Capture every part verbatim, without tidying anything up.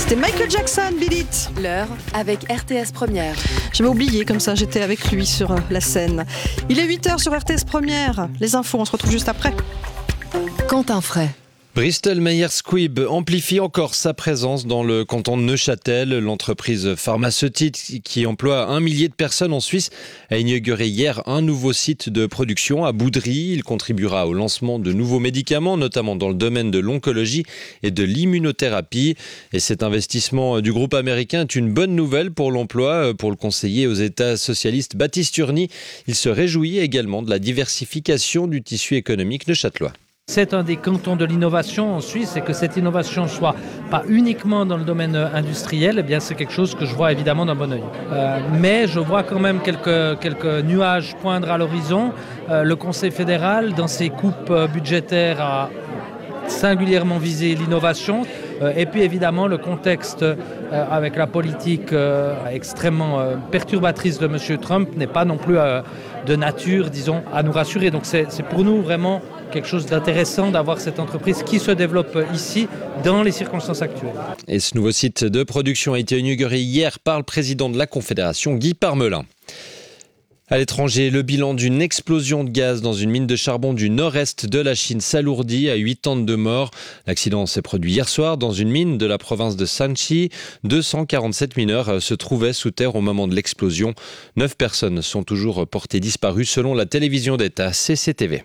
C'était Michael Jackson, Beat It. L'heure avec R T S Première. J'avais oublié, comme ça j'étais avec lui sur la scène. Il est huit heures sur R T S Première. Les infos, on se retrouve juste après. Quentin Fray. Bristol Myers Squibb amplifie encore sa présence dans le canton de Neuchâtel. L'entreprise pharmaceutique qui emploie un millier de personnes en Suisse a inauguré hier un nouveau site de production à Boudry. Il contribuera au lancement de nouveaux médicaments, notamment dans le domaine de l'oncologie et de l'immunothérapie. Et cet investissement du groupe américain est une bonne nouvelle pour l'emploi. Pour le conseiller aux États socialistes Baptiste Urny, il se réjouit également de la diversification du tissu économique neuchâtelois. C'est un des cantons de l'innovation en Suisse et que cette innovation soit pas uniquement dans le domaine industriel, eh bien c'est quelque chose que je vois évidemment d'un bon œil. Euh, mais je vois quand même quelques, quelques nuages poindre à l'horizon. Euh, le Conseil fédéral, dans ses coupes budgétaires, a singulièrement visé l'innovation. Euh, et puis évidemment le contexte euh, avec la politique euh, extrêmement euh, perturbatrice de M. Trump n'est pas non plus euh, de nature, disons, à nous rassurer. Donc c'est, c'est pour nous vraiment quelque chose d'intéressant d'avoir cette entreprise qui se développe ici dans les circonstances actuelles. Et ce nouveau site de production a été inauguré hier par le président de la Confédération, Guy Parmelin. À l'étranger, le bilan d'une explosion de gaz dans une mine de charbon du nord-est de la Chine s'alourdit à huit ans de morts. L'accident s'est produit hier soir dans une mine de la province de Shanxi. deux cent quarante-sept mineurs se trouvaient sous terre au moment de l'explosion. Neuf personnes sont toujours portées disparues selon la télévision d'État C C T V.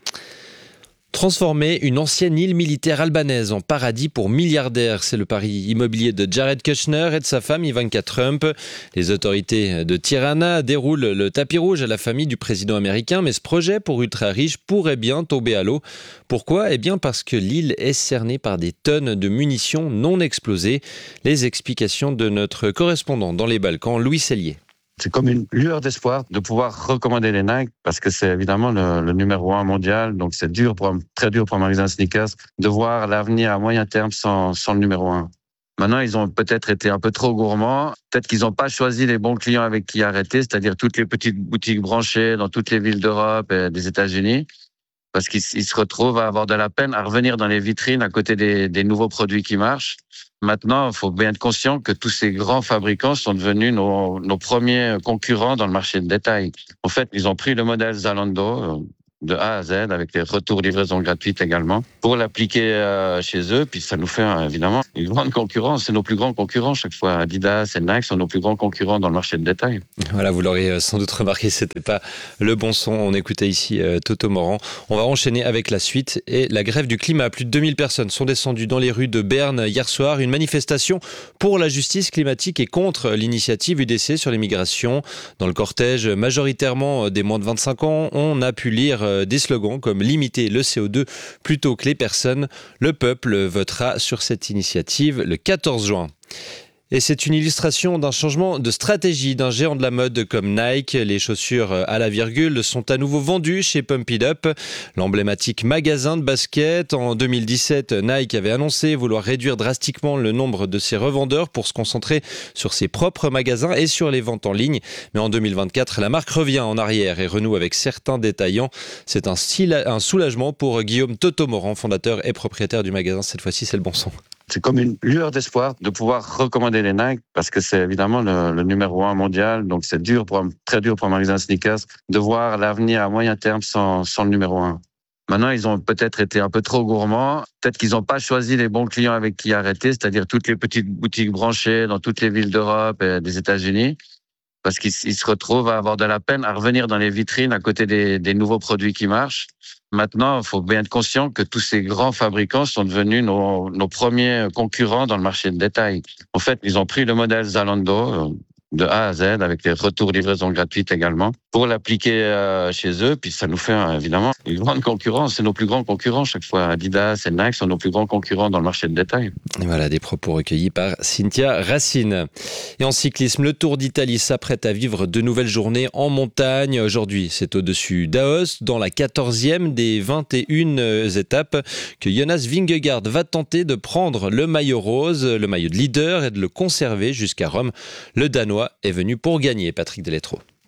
Transformer une ancienne île militaire albanaise en paradis pour milliardaires, c'est le pari immobilier de Jared Kushner et de sa femme Ivanka Trump. Les autorités de Tirana déroulent le tapis rouge à la famille du président américain, mais ce projet pour ultra-riches pourrait bien tomber à l'eau. Pourquoi ? Eh bien parce que l'île est cernée par des tonnes de munitions non explosées. Les explications de notre correspondant dans les Balkans, Louis Sellier. C'est comme une lueur d'espoir de pouvoir recommander les Nike parce que c'est évidemment le, le numéro un mondial. Donc c'est dur pour, très dur pour un magasin de sneakers de voir l'avenir à moyen terme sans, sans le numéro un. Maintenant, ils ont peut-être été un peu trop gourmands. Peut-être qu'ils n'ont pas choisi les bons clients avec qui arrêter, c'est-à-dire toutes les petites boutiques branchées dans toutes les villes d'Europe et des États-Unis. Parce qu'ils ils se retrouvent à avoir de la peine à revenir dans les vitrines à côté des, des nouveaux produits qui marchent. Maintenant, il faut bien être conscient que tous ces grands fabricants sont devenus nos, nos premiers concurrents dans le marché de détail. En fait, ils ont pris le modèle Zalando de A à Z, avec les retours livraison gratuite également, pour l'appliquer euh, chez eux. Puis ça nous fait euh, évidemment une grande concurrence. C'est nos plus grands concurrents chaque fois. Adidas et Nike sont nos plus grands concurrents dans le marché de détail. Voilà, vous l'aurez sans doute remarqué, c'était pas le bon son. On écoutait ici euh, Toto Morand. On va enchaîner avec la suite et la grève du climat. Plus de deux mille personnes sont descendues dans les rues de Berne hier soir. Une manifestation pour la justice climatique et contre l'initiative U D C sur l'immigration. Dans le cortège, majoritairement des moins de vingt-cinq ans, on a pu lire des slogans comme « Limiter le C O deux plutôt que les personnes ». Le peuple votera sur cette initiative le quatorze juin. Et c'est une illustration d'un changement de stratégie d'un géant de la mode comme Nike. Les chaussures à la virgule sont à nouveau vendues chez Pump It Up, l'emblématique magasin de basket. En deux mille dix-sept, Nike avait annoncé vouloir réduire drastiquement le nombre de ses revendeurs pour se concentrer sur ses propres magasins et sur les ventes en ligne. Mais en deux mille vingt-quatre, la marque revient en arrière et renoue avec certains détaillants. C'est un, un soulagement pour Guillaume Toto Morand, fondateur et propriétaire du magasin. Cette fois-ci, c'est le bon son. C'est comme une lueur d'espoir de pouvoir recommander les Nike parce que c'est évidemment le, le numéro un mondial. Donc c'est dur pour, très dur pour un magasin de sneakers de voir l'avenir à moyen terme sans, sans le numéro un. Maintenant, ils ont peut-être été un peu trop gourmands. Peut-être qu'ils n'ont pas choisi les bons clients avec qui arrêter, c'est-à-dire toutes les petites boutiques branchées dans toutes les villes d'Europe et des États-Unis. Parce qu'ils ils se retrouvent à avoir de la peine à revenir dans les vitrines à côté des, des nouveaux produits qui marchent. Maintenant, il faut bien être conscient que tous ces grands fabricants sont devenus nos, nos premiers concurrents dans le marché de détail. En fait, ils ont pris le modèle Zalando de A à Z, avec les retours livraison gratuite également, pour l'appliquer euh, chez eux. Puis ça nous fait euh, évidemment une grande concurrence. C'est nos plus grands concurrents chaque fois. Adidas et Nike sont nos plus grands concurrents dans le marché de détail. Et voilà, des propos recueillis par Cynthia Racine. Et en cyclisme, le Tour d'Italie s'apprête à vivre de nouvelles journées en montagne. Aujourd'hui, c'est au-dessus d'Aoste, dans la quatorzième des vingt et une étapes, que Jonas Vingegaard va tenter de prendre le maillot rose, le maillot de leader, et de le conserver jusqu'à Rome. Le Danois est venu pour gagner, Patrick Deletreau.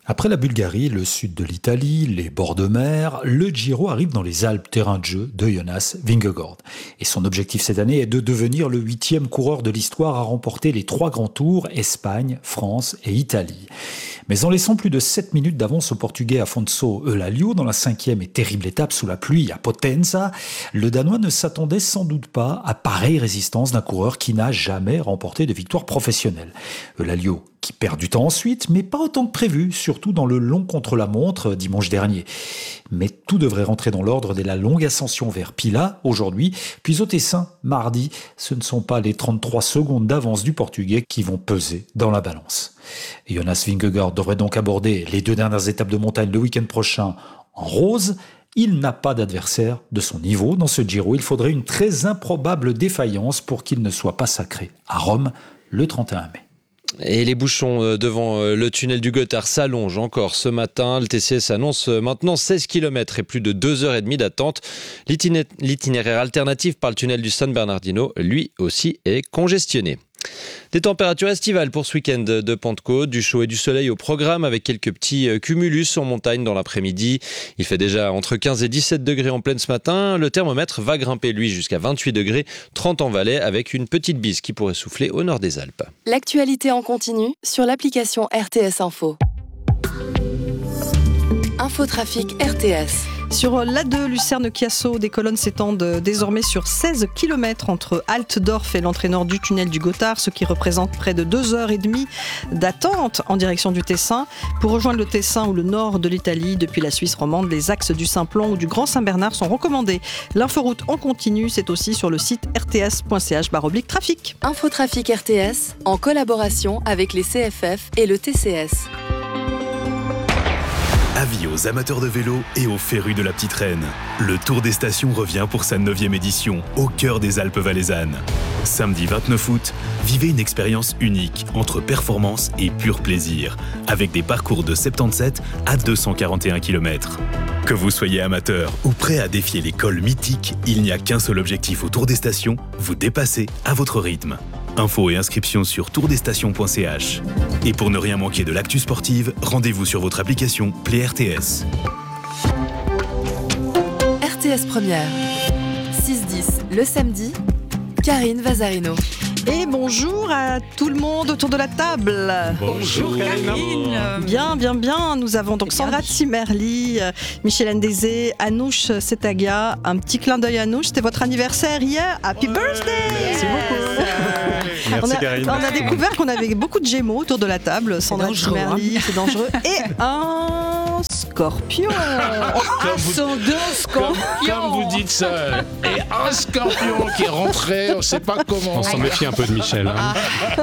Après la Bulgarie, le sud de l'Italie, les bords de mer, le Giro arrive dans les Alpes, terrain de jeu de Jonas Vingegaard. Et son objectif cette année est de devenir le huitième coureur de l'histoire à remporter les trois grands tours, Espagne, France et Italie. Mais en laissant plus de sept minutes d'avance au Portugais Afonso Eulalio dans la cinquième et terrible étape sous la pluie à Potenza, le Danois ne s'attendait sans doute pas à pareille résistance d'un coureur qui n'a jamais remporté de victoire professionnelle. Eulalio qui perd du temps ensuite, mais pas autant que prévu, surtout dans le long contre-la-montre dimanche dernier. Mais tout devrait rentrer dans l'ordre dès la longue ascension vers Pila, aujourd'hui, puis au Tessin, mardi. Ce ne sont pas les trente-trois secondes d'avance du Portugais qui vont peser dans la balance. Jonas Vingegaard devrait donc aborder les deux dernières étapes de montagne le week-end prochain en rose. Il n'a pas d'adversaire de son niveau dans ce Giro. Il faudrait une très improbable défaillance pour qu'il ne soit pas sacré à Rome le trente et un mai. Et les bouchons devant le tunnel du Gothard s'allongent encore ce matin. Le T C S annonce maintenant seize kilomètres et plus de deux heures trente d'attente. L'itinéraire alternatif par le tunnel du San Bernardino, lui aussi, est congestionné. Des températures estivales pour ce week-end de Pentecôte, du chaud et du soleil au programme avec quelques petits cumulus en montagne dans l'après-midi. Il fait déjà entre quinze et dix-sept degrés en pleine ce matin. Le thermomètre va grimper lui jusqu'à vingt-huit degrés, trente en Valais avec une petite bise qui pourrait souffler au nord des Alpes. L'actualité en continu sur l'application R T S Info. Infotrafic R T S. Sur l'A deux, Lucerne-Chiasso, des colonnes s'étendent désormais sur seize kilomètres entre Altdorf et l'entrée nord du tunnel du Gothard, ce qui représente près de deux heures trente d'attente en direction du Tessin. Pour rejoindre le Tessin ou le nord de l'Italie, depuis la Suisse romande, les axes du Simplon ou du Grand Saint-Bernard sont recommandés. L'inforoute en continu, c'est aussi sur le site r t s point c h barre oblique trafic. Infotrafic R T S, en collaboration avec les C F F et le T C S. Avis aux amateurs de vélo et aux férus de la Petite Reine. Le Tour des Stations revient pour sa neuvième édition, au cœur des Alpes valaisannes. Samedi vingt-neuf août, vivez une expérience unique entre performance et pur plaisir, avec des parcours de soixante-dix-sept à deux cent quarante et un kilomètres. Que vous soyez amateur ou prêt à défier les cols mythiques, il n'y a qu'un seul objectif au Tour des Stations, vous dépasser à votre rythme. Infos et inscriptions sur tour des stations point c h. Et pour ne rien manquer de l'actu sportive, rendez-vous sur votre application Play R T S. R T S Première. six dix le samedi, Karine Vazarino. Et bonjour à tout le monde autour de la table. Bonjour Karine. Bien, bien, bien. Nous avons donc Sandra Zimmerli, Michel Ndezé, Anouche Setaga. Un petit clin d'œil à Anouche, c'était votre anniversaire hier. Happy ouais, birthday. Merci beaucoup. Merci on a, Karine. On a découvert qu'on avait beaucoup de Gémeaux autour de la table. Sandra Zimmerli, c'est dangereux. Et un scorpion. Ascendant scorpion. Comme, comme vous dites ça. Et un scorpion qui est rentré, on ne sait pas comment. On s'en méfie un peu de Michel. Hein.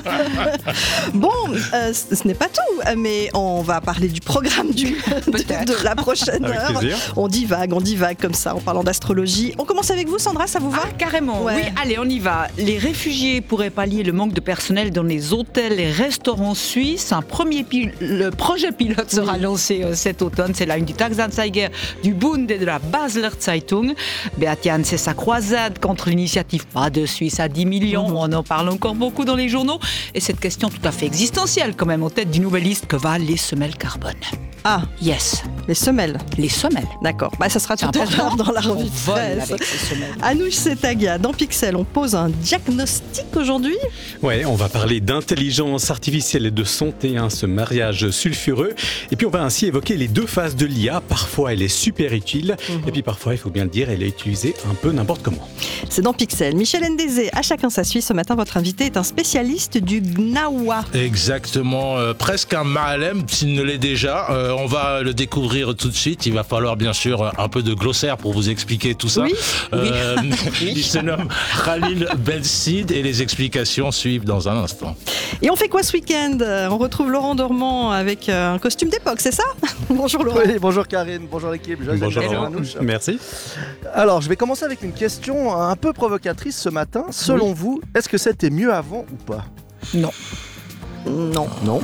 Bon, euh, ce n'est pas tout, mais on va parler du programme du, de, de la prochaine avec heure. Plaisir. On divague, on divague comme ça en parlant d'astrologie. On commence avec vous, Sandra, ça vous va ? Ah, carrément, ouais. Oui, allez, on y va. Les réfugiés pourraient pallier le manque de personnel dans les hôtels et restaurants suisses. Un premier pil- le projet pilote sera oui. lancé euh, cet automne. C'est la une du Tagesanzeiger, du Bund et de la Basler Zeitung. Beat Jans, c'est sa croisade contre l'initiative Pas de Suisse à dix millions. Mmh. On en parle encore beaucoup dans les journaux. Et cette question tout à fait existentielle, quand même, en tête d'une nouvelle liste, que valent les semelles carbone ? Ah, yes. Les semelles. Les semelles. D'accord. Bah, ça sera tout à l'heure dans la revue de presse. Anouche Setaga, dans Pixel, on pose un diagnostic aujourd'hui. Ouais, on va parler d'intelligence artificielle et de santé, hein, ce mariage sulfureux. Et puis on va ainsi évoquer les deux phases de l'I A. Parfois, elle est super utile. Mm-hmm. Et puis parfois, il faut bien le dire, elle est utilisée un peu n'importe comment. C'est dans Pixel. Michel Ndezé, à chacun sa Suisse. Ce matin, votre invité est un spécialiste du Gnawa. Exactement. Euh, presque un Mahalem, s'il ne l'est déjà. Euh, on va le découvrir tout de suite. Il va falloir bien sûr un peu de glossaire pour vous expliquer tout ça. Oui. Euh, oui. Il se nomme Khalil Bensid et les explications suivent dans un instant. Et on fait quoi ce week-end ? On retrouve Laurent Dormand avec un costume d'époque, c'est ça ? Bonjour Laurent. Oui, bonjour Karine, bonjour l'équipe. Bonjour Laurent. Merci. Alors, je vais commencer avec une question un peu provocatrice ce matin. Selon oui. vous, est-ce que c'était mieux avant ou pas ? Non. Non. Non.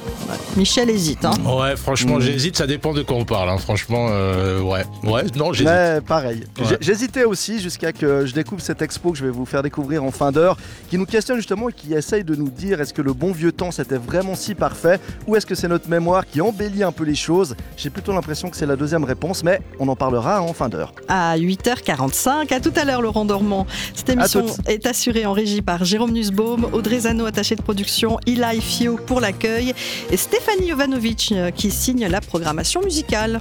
Michel hésite. Hein. Ouais, franchement, mmh. j'hésite. Ça dépend de quoi on parle. Hein. Franchement, euh, ouais. Ouais, non, j'hésite. Mais pareil. Ouais. J'hésitais aussi jusqu'à que je découvre cette expo que je vais vous faire découvrir en fin d'heure, qui nous questionne justement et qui essaye de nous dire est-ce que le bon vieux temps c'était vraiment si parfait ou est-ce que c'est notre mémoire qui embellit un peu les choses. J'ai plutôt l'impression que c'est la deuxième réponse, mais on en parlera en fin d'heure. À huit heures quarante-cinq, à tout à l'heure Laurent Dormand. Cette émission est assurée en régie par Jérôme Nussbaum, Audrey Zano, attachée de production, Eli Fio pour l'accueil et Stéphanie Jovanovic qui signe la programmation musicale.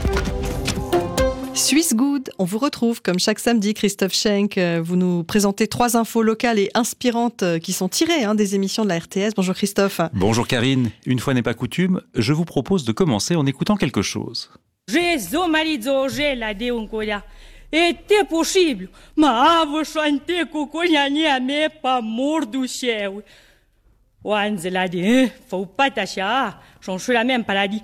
Swiss Good, on vous retrouve comme chaque samedi, Christophe Schenk. Vous nous présentez trois infos locales et inspirantes qui sont tirées hein, des émissions de la R T S. Bonjour Christophe. Bonjour Karine. Une fois n'est pas coutume, je vous propose de commencer en écoutant quelque chose. Este posibil, ma avă șante cu coniania mea pa mor do céu. Oanzela de, fă pat așa, și-on la même paradis.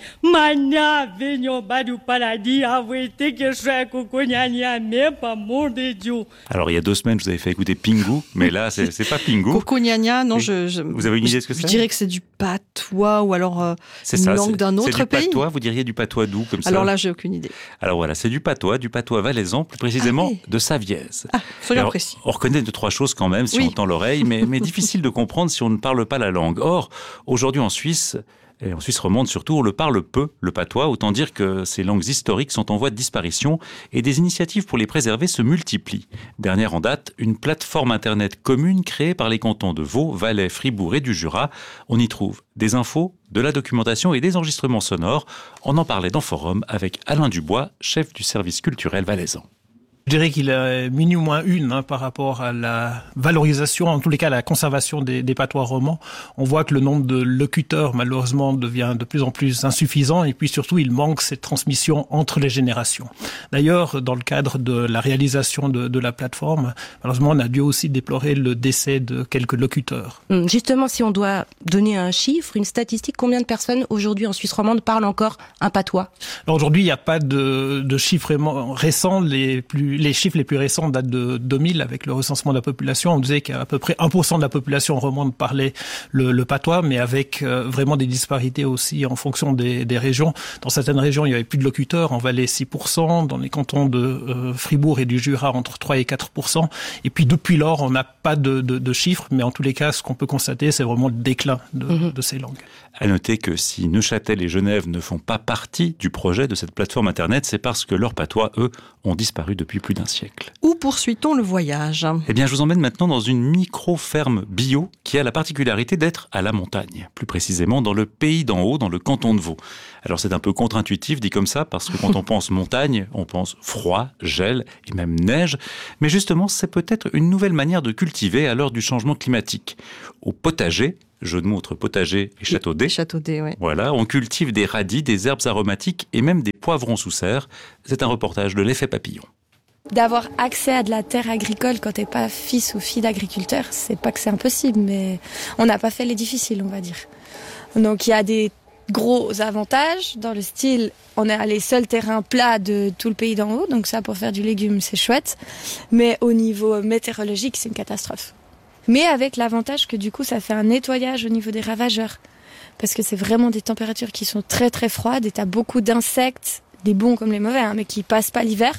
Mana venio badu paradis, avă été que je cu coniania mea pa mor de Dieu. Alors il y a deux semaines, je vous avais fait écouter Pingu, mais là c'est, c'est pas Pingu. Coconiania, non, je, je. Vous avez une idée de ce que c'est ? Je dirais que c'est du patois ou alors euh, une ça, langue c'est, d'un autre c'est du pays. Patois, vous diriez du patois d'où comme ça ? Alors là, j'ai aucune idée. Alors voilà, c'est du patois, du patois valaisan, plus précisément ah, oui. de Savièse. Ah, soyons Alors, précis. On reconnaît deux, trois choses quand même si oui. on tend l'oreille, mais, mais difficile de comprendre si on ne parle pas la langue. Or, aujourd'hui en Suisse, et en Suisse romande surtout, on le parle peu, le patois. Autant dire que ces langues historiques sont en voie de disparition et des initiatives pour les préserver se multiplient. Dernière en date, une plateforme internet commune créée par les cantons de Vaud, Valais, Fribourg et du Jura. On y trouve des infos, de la documentation et des enregistrements sonores. On en parlait dans Forum avec Alain Dubois, chef du service culturel valaisan. Je dirais qu'il est minimum une hein, par rapport à la valorisation, en tous les cas la conservation des, des patois romans. On voit que le nombre de locuteurs malheureusement devient de plus en plus insuffisant et puis surtout il manque cette transmission entre les générations. D'ailleurs, dans le cadre de la réalisation de, de la plateforme, malheureusement on a dû aussi déplorer le décès de quelques locuteurs. Justement, si on doit donner un chiffre, une statistique, combien de personnes aujourd'hui en Suisse romande parlent encore un patois ? Alors aujourd'hui, il n'y a pas de, de chiffres récents, les plus Les chiffres les plus récents datent de deux mille avec le recensement de la population. On disait qu'à peu près un pour cent de la population romande parlait le, le patois, mais avec euh, vraiment des disparités aussi en fonction des, des régions. Dans certaines régions, il y avait plus de locuteurs. En Valais, six pour cent. Dans les cantons de euh, Fribourg et du Jura, entre trois et quatre pour cent. Et puis depuis lors, on n'a pas de, de, de chiffres, mais en tous les cas, ce qu'on peut constater, c'est vraiment le déclin de, mmh. de ces langues. À noter que si Neuchâtel et Genève ne font pas partie du projet de cette plateforme Internet, c'est parce que leurs patois, eux, ont disparu depuis plus d'un siècle. Où poursuit-on le voyage ? Eh bien, je vous emmène maintenant dans une micro-ferme bio qui a la particularité d'être à la montagne, plus précisément dans le pays d'en haut, dans le canton de Vaud. Alors c'est un peu contre-intuitif dit comme ça, parce que quand on pense montagne, on pense froid, gel et même neige. Mais justement, c'est peut-être une nouvelle manière de cultiver à l'heure du changement climatique. Au potager, jeu de mots entre potager et châteaudet. Châteaudet, oui. Voilà, on cultive des radis, des herbes aromatiques et même des poivrons sous serre. C'est un reportage de l'Effet Papillon. D'avoir accès à de la terre agricole quand t'es pas fils ou fille d'agriculteur, c'est pas que c'est impossible, mais on n'a pas fait les difficiles, on va dire. Donc il y a des gros avantages dans le style, on a les seuls terrains plats de tout le pays d'en haut, donc ça pour faire du légume c'est chouette, mais au niveau météorologique c'est une catastrophe. Mais avec l'avantage que du coup ça fait un nettoyage au niveau des ravageurs, parce que c'est vraiment des températures qui sont très très froides et t'as beaucoup d'insectes, des bons comme les mauvais, hein, mais qui passent pas l'hiver,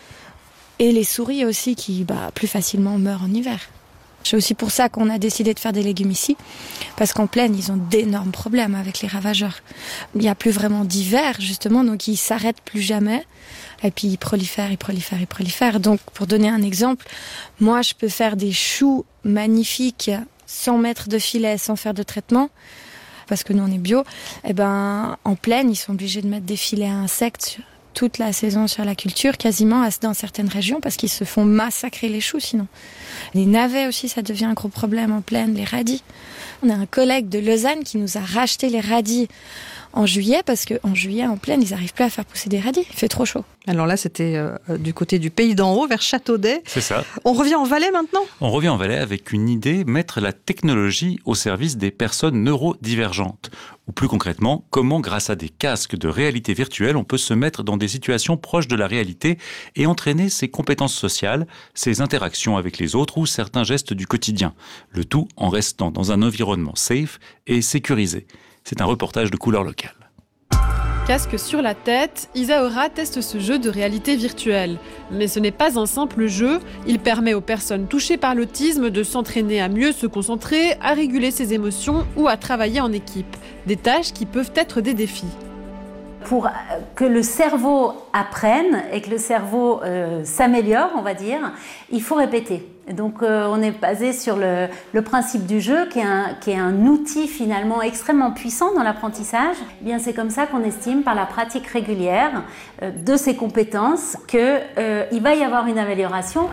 et les souris aussi qui bah, plus facilement meurent en hiver. C'est aussi pour ça qu'on a décidé de faire des légumes ici, parce qu'en plaine, ils ont d'énormes problèmes avec les ravageurs. Il n'y a plus vraiment d'hiver, justement, donc ils s'arrêtent plus jamais. Et puis ils prolifèrent, ils prolifèrent, ils prolifèrent. Donc, pour donner un exemple, moi, je peux faire des choux magnifiques sans mettre de filet, sans faire de traitement, parce que nous, on est bio. Et ben, en plaine, ils sont obligés de mettre des filets à insectes toute la saison sur la culture, quasiment dans certaines régions, parce qu'ils se font massacrer les choux sinon. Les navets aussi, ça devient un gros problème en plaine, les radis. On a un collègue de Lausanne qui nous a racheté les radis en juillet, parce qu'en juillet, en plaine, ils n'arrivent plus à faire pousser des radis. Il fait trop chaud. Alors là, c'était euh, du côté du pays d'en haut, vers Châteaudet. C'est ça. On revient en Valais maintenant ? On revient en Valais avec une idée, mettre la technologie au service des personnes neurodivergentes. Ou plus concrètement, comment grâce à des casques de réalité virtuelle, on peut se mettre dans des situations proches de la réalité et entraîner ses compétences sociales, ses interactions avec les autres ou certains gestes du quotidien. Le tout en restant dans un environnement safe et sécurisé. C'est un reportage de couleur locale. Casque sur la tête, Isaora teste ce jeu de réalité virtuelle. Mais ce n'est pas un simple jeu, il permet aux personnes touchées par l'autisme de s'entraîner à mieux se concentrer, à réguler ses émotions ou à travailler en équipe. Des tâches qui peuvent être des défis. Pour que le cerveau apprenne et que le cerveau euh, s'améliore, on va dire, il faut répéter. Donc euh, on est basé sur le, le principe du jeu, qui est, un, qui est un outil finalement extrêmement puissant dans l'apprentissage. Eh bien, c'est comme ça qu'on estime, par la pratique régulière euh, de ces compétences, qu'il euh, va y avoir une amélioration.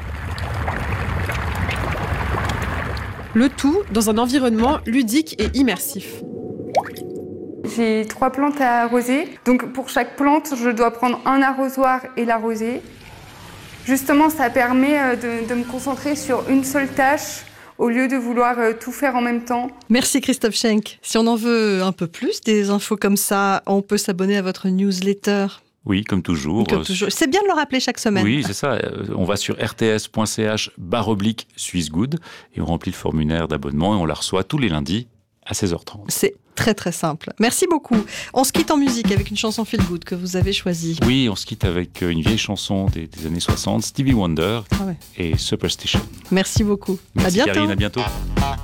Le tout dans un environnement ludique et immersif. J'ai trois plantes à arroser, donc pour chaque plante, je dois prendre un arrosoir et l'arroser. Justement, ça permet de, de me concentrer sur une seule tâche au lieu de vouloir tout faire en même temps. Merci Christophe Schenk. Si on en veut un peu plus, des infos comme ça, on peut s'abonner à votre newsletter. Oui, comme toujours. Comme toujours. C'est bien de le rappeler chaque semaine. Oui, c'est ça. On va sur rts.ch barre oblique SwissGood et on remplit le formulaire d'abonnement et on la reçoit tous les lundis à seize heures trente. C'est très très simple. Merci beaucoup. On se quitte en musique avec une chanson feel good que vous avez choisie. Oui, on se quitte avec une vieille chanson des, des années soixante, Stevie Wonder ah ouais. et Superstition. Merci beaucoup. Merci à bientôt. Karine, à bientôt.